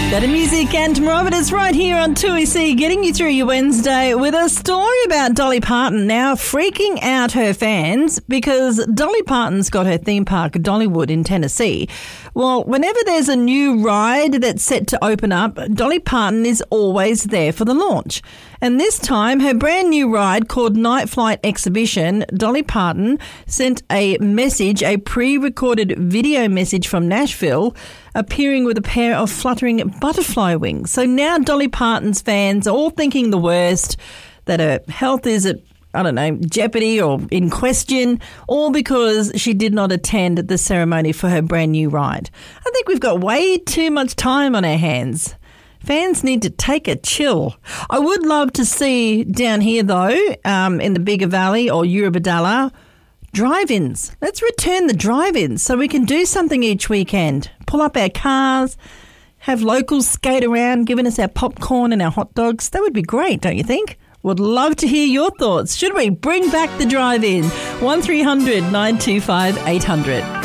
Better music and more of it is right here on 2EC, getting you through your Wednesday with a story about Dolly Parton now freaking out her fans because Dolly Parton's got her theme park, Dollywood, in Tennessee. Well, whenever there's a new ride that's set to open up, Dolly Parton is always there for the launch. And this time, her brand new ride called Night Flight Exhibition, Dolly Parton sent a message, a pre-recorded video message from Nashville, appearing with a pair of fluttering butterfly wings. So now Dolly Parton's fans are all thinking the worst, that her health is at, jeopardy or in question, all because she did not attend the ceremony for her brand new ride. I think we've got way too much time on our hands. Fans need to take a chill. I would love to see down here, though, in the Bigger Valley or Eurobodalla, drive-ins. Let's return the drive-ins so we can do something each weekend. Pull up our cars, have locals skate around, giving us our popcorn and our hot dogs. That would be great, don't you think? Would love to hear your thoughts. Should we bring back the drive-in? 1300 925 800.